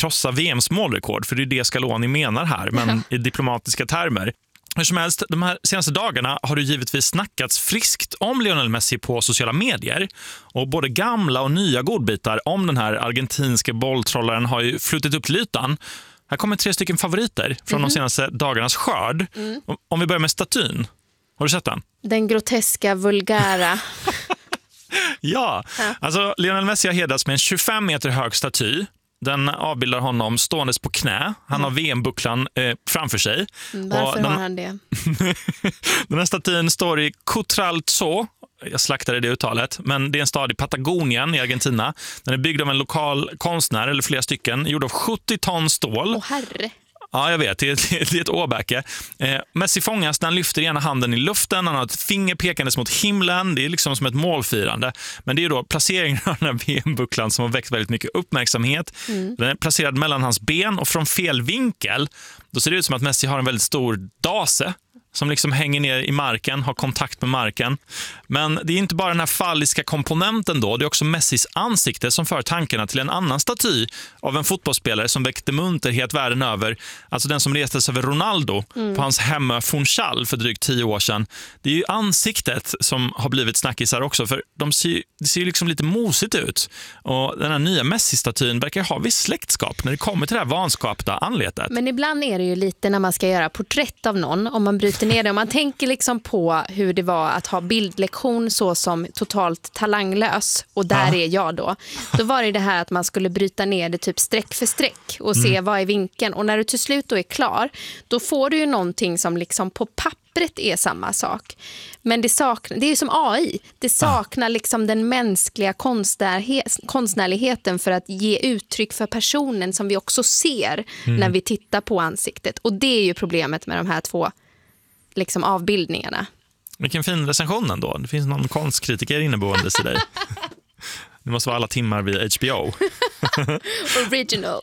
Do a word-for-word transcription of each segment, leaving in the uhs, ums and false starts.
krossa V M:s målrekord, för det är det Scaloni menar här, men i diplomatiska termer. Hur som helst, de här senaste dagarna har det givetvis snackats friskt om Lionel Messi på sociala medier. Och både gamla och nya godbitar om den här argentinska bolltrollaren har ju flutit upp till ytan. Här kommer tre stycken favoriter från mm. de senaste dagarnas skörd. Mm. Om vi börjar med statyn. Har du sett den? Den groteska, vulgära. ja, alltså Lionel Messi har hedrats med en tjugofem meter hög staty. Den avbildar honom ståendes på knä. Han mm. har V M-bucklan eh, framför sig. Mm, varför den, har han det? den här statyn står i Cutralzó. Jag slaktade det uttalet, men det är en stad i Patagonien i Argentina. Den är byggd av en lokal konstnär, eller flera stycken, gjord av sjuttio ton stål. Åh herre. Ja, jag vet. Det är, det är ett åbäke. Eh, Messi fångas när han lyfter ena handen i luften. Han har ett finger pekandes mot himlen. Det är liksom som ett målfirande. Men det är då placeringen av den här V M-bucklan som har väckt väldigt mycket uppmärksamhet. Mm. Den är placerad mellan hans ben, och från fel vinkel då ser det ut som att Messi har en väldigt stor dase som liksom hänger ner i marken, har kontakt med marken. Men det är inte bara den här falliska komponenten då, det är också Messis ansikte som för tankarna till en annan staty av en fotbollsspelare som väckte munterhet världen över. Alltså den som restes över Ronaldo mm. på hans hemö Funchal för drygt tio år sedan. Det är ju ansiktet som har blivit snackisar också, för de ser, det ser ju liksom lite mosigt ut. Och den här nya Messi-statyn verkar ha viss släktskap när det kommer till det här vanskapta anletet. Men ibland är det ju lite när man ska göra porträtt av någon, om man bryter ner det. Om man tänker liksom på hur det var att ha bildlektion så som totalt talanglös, och där ja. är jag då. Då var det det här att man skulle bryta ner det typ streck för streck och se mm. vad är vinkeln. Och när du till slut då är klar, då får du ju någonting som liksom på pappret är samma sak. Men det saknar, det är ju som A I. Det saknar liksom den mänskliga konstnärlighet, konstnärligheten för att ge uttryck för personen som vi också ser mm. när vi tittar på ansiktet. Och det är ju problemet med de här två liksom avbildningarna. Vilken fin recension ändå. Det finns någon konstkritiker inneboende i dig. Det måste vara alla timmar vid H B O. Original.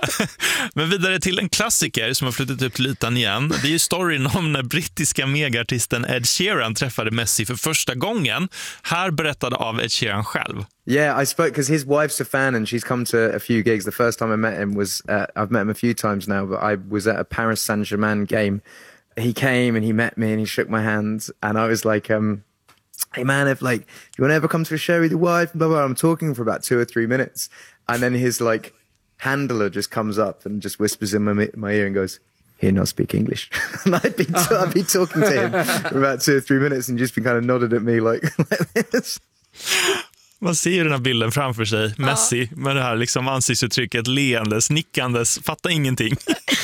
Men vidare till en klassiker som har flyttat upp till ytan igen. Det är ju storyn om när brittiska megaartisten Ed Sheeran träffade Messi för första gången. Här berättade av Ed Sheeran själv. Yeah, I spoke because his wife's a fan and she's come to a few gigs. The first time I met him was, uh, I've met him a few times now, but I was at a Paris Saint-Germain game. He came and he met me and he shook my hand and I was like, um, hey man, if like, do you want to ever come to a show with your wife? Blah, blah, blah. I'm talking for about two or three minutes. And then his like handler just comes up and just whispers in my, my ear and goes, he'll not speak English. And I'd be, t- I'd be talking to him for about two or three minutes and just been kind of nodded at me like, like this. Man ser ju den här bilden framför sig, Messi, ja. med det här liksom ansiktsuttrycket, leendes, nickandes, fattar ingenting.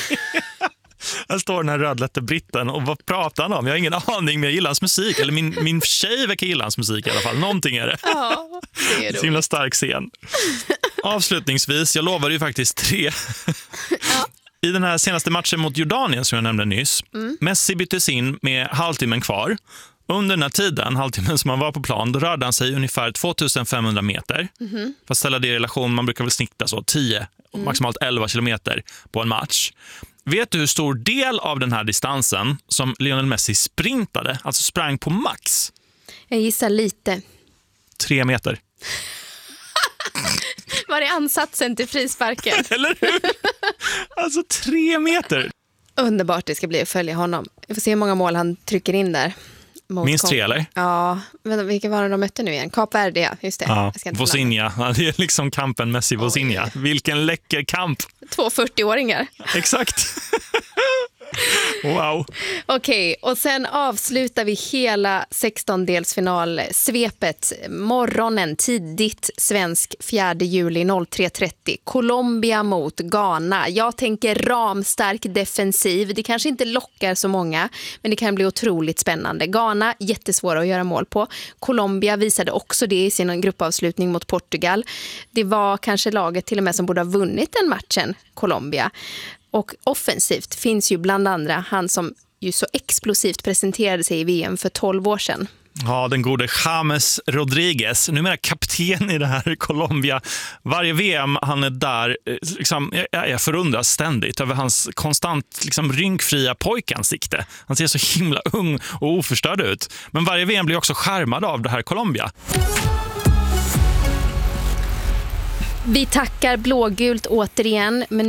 Här står den här rödlätte britten och vad pratar han om? Jag har ingen aning, men jag gillar hans musik. Eller min, min tjej verkar gilla hans musik i alla fall. Någonting är det. Ja, det är så himla stark scen. Avslutningsvis, jag lovar ju faktiskt tre. Ja. I den här senaste matchen mot Jordanien som jag nämnde nyss. Mm. Messi byttes in med halvtimmen kvar. Under den här tiden, halvtimmen som han var på plan, då rörde han sig ungefär tvåtusenfemhundra meter. Mm. För att ställa det i relation, man brukar väl snitta så tio, mm. maximalt elva kilometer på en match. Vet du hur stor del av den här distansen som Lionel Messi sprintade, alltså sprang på max? Jag gissar lite. Tre meter. Var är ansatsen till frisparken? Eller hur? Alltså tre meter. Underbart det ska bli att följa honom. Vi får se hur många mål han trycker in där. Minst tre, eller? Ja, men vilka var det de mötte nu igen? Kap Verde, ja, just det. Ja, Vozinha. Ja, det är liksom kampen Messi-Vozinha. Oh. Vilken läcker kamp. Två fyrtioåringar. Exakt. Wow. Okej, och sen avslutar vi hela sextondelsfinalsvepet morgonen tidigt svensk fjärde juli tre trettio. Colombia mot Ghana. Jag tänker ramstark defensiv. Det kanske inte lockar så många, men det kan bli otroligt spännande. Ghana, jättesvåra att göra mål på. Colombia visade också det i sin gruppavslutning mot Portugal. Det var kanske laget till och med som borde ha vunnit den matchen, Colombia. Och offensivt finns ju bland andra han som ju så explosivt presenterade sig i V M för tolv år sedan. Ja, den gode James Rodriguez, numera kapten i det här Colombia. Varje V M han är där, liksom, jag, jag förundras ständigt över hans konstant liksom, rynkfria pojkansikte. Han ser så himla ung och oförstörd ut. Men varje V M blir också skärmad av det här Colombia. Vi tackar blågult återigen, men